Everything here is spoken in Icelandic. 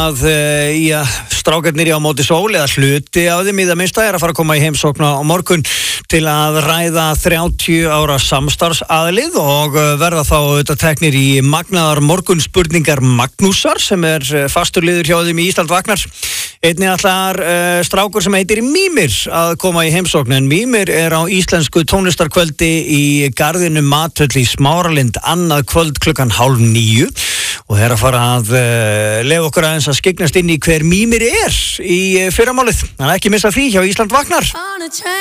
Strákarnir á móti sól eða hluti af þeim í það minnsta að fara að koma í heimsókn á morgun til að ræða 30 ára samstarfsaðlið og verða þá auðvitað teknir í magnaðar morgunspurningar Magnúsar sem fastur liður hjá þeim í Ísland vaknar. Einnig ætlar strákur sem heitir Mímir að koma í heimsókn en Mímir á íslensku tónlistarkvöldi í Garðinum Matvöll í Smáralind annað kvöld klukkan 8:30 og að fara að leyfa okkur aðeins að skyggnast inn í hver Mímir í fyrramálið. Þannig að ekki missa því hjá Ísland vaknar.